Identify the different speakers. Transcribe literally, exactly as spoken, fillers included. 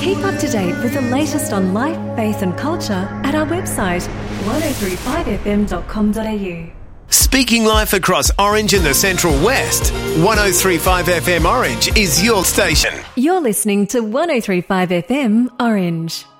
Speaker 1: Keep up to date with the latest on life, faith and culture at our website one oh three five f m dot com dot a u.
Speaker 2: Speaking life across Orange and the Central West, one oh three point five F M Orange is your station.
Speaker 1: You're listening to one oh three point five F M Orange.